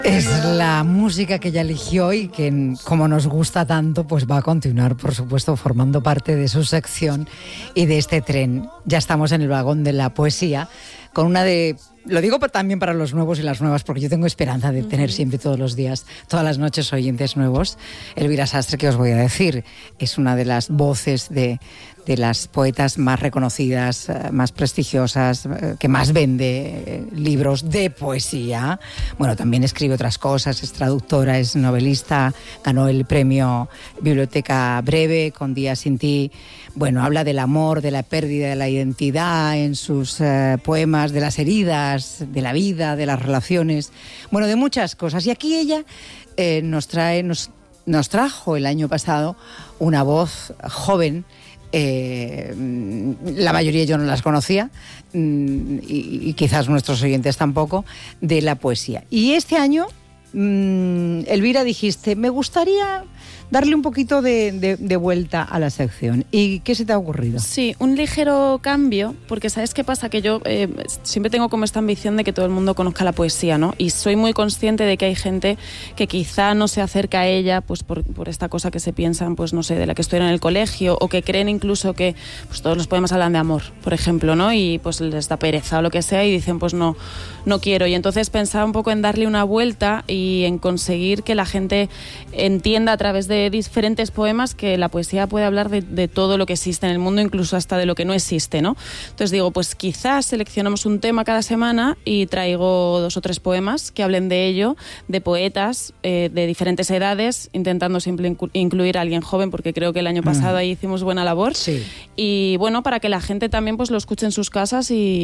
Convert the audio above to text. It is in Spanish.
Es la música que ella eligió y que, como nos gusta tanto, pues va a continuar, por supuesto, formando parte de su sección y de este tren. Ya estamos en el vagón de la poesía, con una de... Lo digo también para los nuevos y las nuevas, porque yo tengo esperanza de tener siempre todos los días, todas las noches, oyentes nuevos. Elvira Sastre, que os voy a decir, es una de las voces de las poetas más reconocidas, más prestigiosas, que más vende libros de poesía. Bueno, también escribe otras cosas, es traductora, es novelista, ganó el premio Biblioteca Breve con Días sin ti. Bueno, habla del amor, de la pérdida de la identidad en sus poemas, de las heridas, de la vida, de las relaciones, bueno, de muchas cosas. Y aquí ella nos trajo el año pasado una voz joven. La mayoría yo no las conocía y quizás nuestros oyentes tampoco, de la poesía. Y este año, Elvira, dijiste, me gustaría darle un poquito de vuelta a la sección. ¿Y qué se te ha ocurrido? Sí, un ligero cambio, porque ¿sabes qué pasa? Que yo siempre tengo como esta ambición de que todo el mundo conozca la poesía, ¿no? Y soy muy consciente de que hay gente que quizá no se acerca a ella pues por esta cosa que se piensan, pues no sé, de la que estudian en el colegio, o que creen incluso que pues todos los poemas hablan de amor, por ejemplo, ¿no? Y pues les da pereza o lo que sea y dicen, pues no quiero. Y entonces pensaba un poco en darle una vuelta y en conseguir que la gente entienda a través de diferentes poemas que la poesía puede hablar de todo lo que existe en el mundo, incluso hasta de lo que no existe, ¿no? Entonces digo, pues quizás seleccionamos un tema cada semana y traigo 2 o 3 poemas que hablen de ello, de poetas de diferentes edades, intentando siempre incluir a alguien joven, porque creo que el año pasado ahí hicimos buena labor. Sí. Y bueno, para que la gente también pues lo escuche en sus casas y